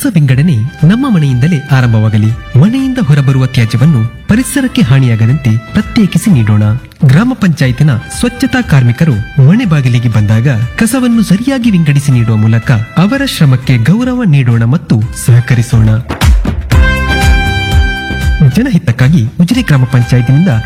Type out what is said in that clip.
ವಿಂಗಡಣೆ ನಮ್ಮ ಮನೆಯಿಂದಲೇ ಆರಂಭವಾಗಲಿ. ಮನೆಯಿಂದ ಹೊರಬರುವ ತ್ಯಾಜ್ಯವನ್ನು ಪರಿಸರಕ್ಕೆ ಹಾನಿಯಾಗದಂತೆ ಪ್ರತ್ಯೇಕಿಸಿ ನೀಡೋಣ. ಗ್ರಾಮ ಪಂಚಾಯತಿನ ಸ್ವಚ್ಛತಾ ಕಾರ್ಮಿಕರು ಮನೆ ಬಾಗಿಲಿಗೆ ಬಂದಾಗ ಕಸವನ್ನು ಸರಿಯಾಗಿ ವಿಂಗಡಿಸಿ ನೀಡುವ ಮೂಲಕ ಅವರ ಶ್ರಮಕ್ಕೆ ಗೌರವ ನೀಡೋಣ ಮತ್ತು ಸಹಕರಿಸೋಣ. ಜನಹಿತಕ್ಕಾಗಿ ಉಜಿರೆ ಗ್ರಾಮ ಪಂಚಾಯತಿನಿಂದ